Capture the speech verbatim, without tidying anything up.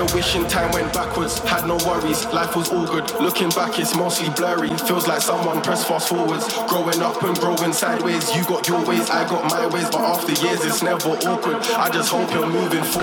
wishing time went backwards. Had no worries, life was all good. Looking back, it's mostly blurry. Feels like someone pressed fast forwards. Growing up and growing sideways. You got your ways, I got my ways. But after years, it's never awkward. I just hope you're moving forward.